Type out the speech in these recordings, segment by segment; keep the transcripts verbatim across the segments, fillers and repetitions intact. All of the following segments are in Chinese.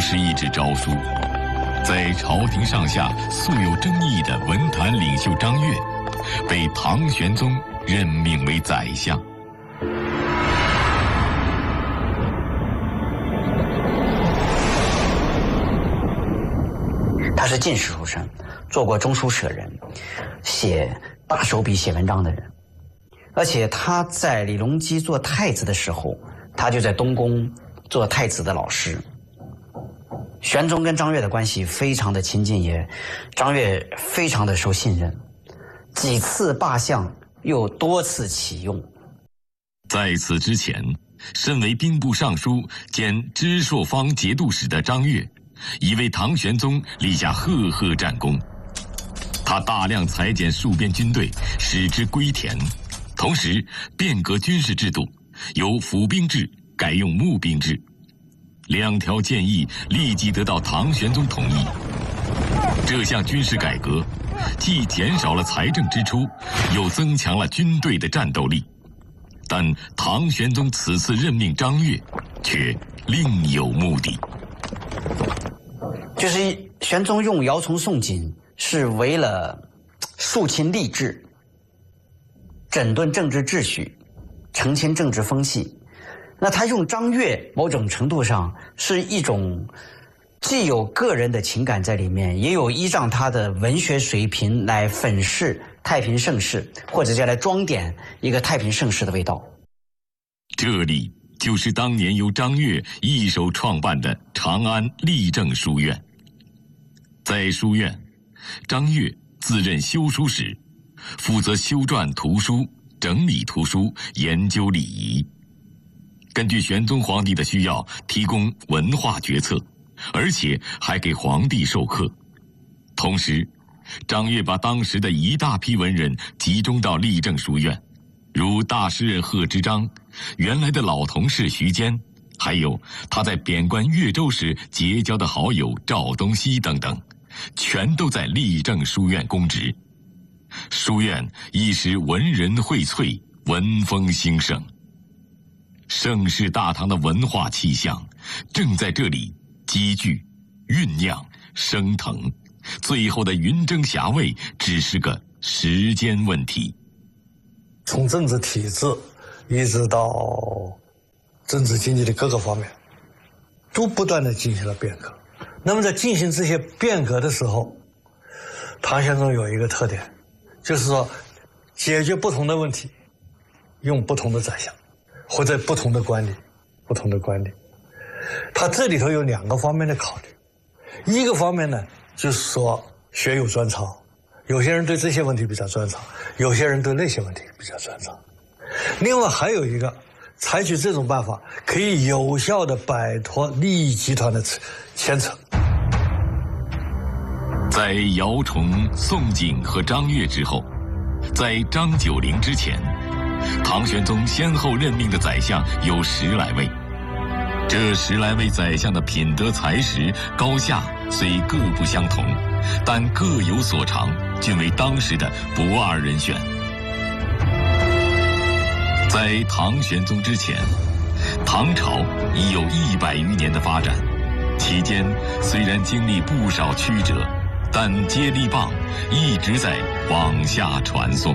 是一纸诏书，在朝廷上下素有争议的文坛领袖张悦，被唐玄宗任命为宰相。 他是进士出身，做过中书舍人，写大手笔写文章的人。而且他在李隆基做太子的时候，他就在东宫做太子的老师。玄宗跟张悦的关系非常的亲近，也张悦非常的受信任，几次罢相又多次启用。 在此之前，身为兵部尚书兼知朔方节度使的张悦，已为唐玄宗立下赫赫战功。他大量裁减戍边军队，使之归田，同时变革军事制度，由府兵制改用募兵制。两条建议立即得到唐玄宗同意。这项军事改革既减少了财政支出，又增强了军队的战斗力。但唐玄宗此次任命张悦，却另有目的。 就是玄宗用姚崇、宋璟是为了肃清吏治，整顿政治秩序，澄清政治风气。那他用张悦，某种程度上是一种既有个人的情感在里面，也有依仗他的文学水平来粉饰太平盛世，或者叫来装点一个太平盛世的味道。 这里就是当年由张悦一手创办的长安立政书院。在书院，张悦自任修书使，负责修撰图书、整理图书、研究礼仪。根据玄宗皇帝的需要，提供文化决策，而且还给皇帝授课。同时，张悦把当时的一大批文人集中到立政书院，如大诗人贺知章、原来的老同事徐坚，还有他在贬官越州时结交的好友赵东锡等等，全都在立政书院供职。书院一时文人荟萃，文风兴盛。盛世大唐的文化气象正在这里积聚、酝酿、升腾，最后的云蒸霞蔚只是个时间问题。 从政治体制一直到政治经济的各个方面，都不断地进行了变革。那么在进行这些变革的时候，唐玄宗有一个特点，就是说解决不同的问题，用不同的宰相，或者不同的官吏，不同的官吏。他这里头有两个方面的考虑，一个方面呢，就是说学有专长，有些人对这些问题比较专长，有些人对那些问题比较专长。另外还有一个，采取这种办法可以有效地摆脱利益集团的牵扯。 在姚崇、宋璟和张悦之后，在张九龄之前，唐玄宗先后任命的宰相有十来位。这十来位宰相的品德才识高下虽各不相同，但各有所长，均为当时的不二人选。在唐玄宗之前，唐朝已有一百余年的发展，期间虽然经历不少曲折，但接力棒一直在往下传送。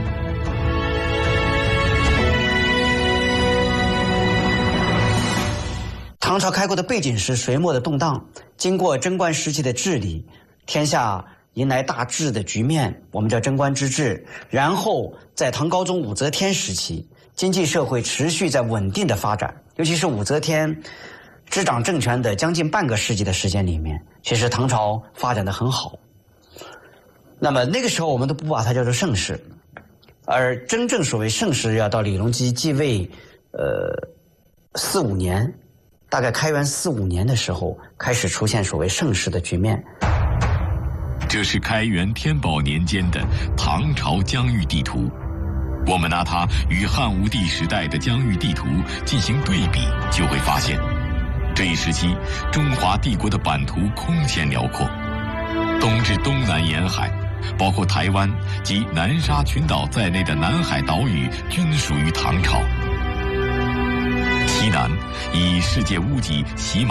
唐朝开国的背景是隋末的动荡，经过贞观时期的治理，天下迎来大治的局面，我们叫贞观之治。然后在唐高宗武则天时期，经济社会持续在稳定的发展，尤其是武则天执掌政权的将近半个世纪的时间里面，其实唐朝发展得很好。那么那个时候我们都不把它叫做盛世，而真正所谓盛世要到李隆基继位呃四五年，大概开元四五年的时候，开始出现所谓盛世的局面。 这是开元天宝年间的唐朝疆域地图，我们拿它与汉武帝时代的疆域地图进行对比，就会发现，这一时期中华帝国的版图空前辽阔，东至东南沿海，包括台湾及南沙群岛在内的南海岛屿均属于唐朝。西南以世界屋脊喜马